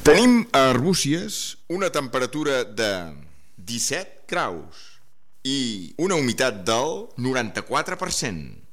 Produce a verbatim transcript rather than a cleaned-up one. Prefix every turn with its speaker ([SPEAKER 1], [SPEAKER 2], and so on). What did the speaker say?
[SPEAKER 1] Tenim a Arbúcies una temperatura de disset graus i una humitat del noranta-quatre per cent.